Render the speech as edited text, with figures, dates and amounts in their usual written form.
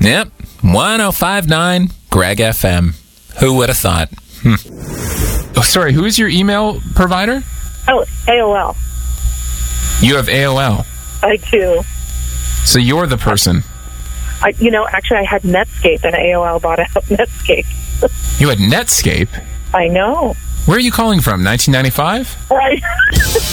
Yep, 1059 Greg FM. Who would have thought? Oh, sorry, who is your email provider? Oh, AOL. You have AOL. I do. So you're the person. Actually, I had Netscape, and AOL bought out Netscape. You had Netscape? I know. Where are you calling from, 1995? Right.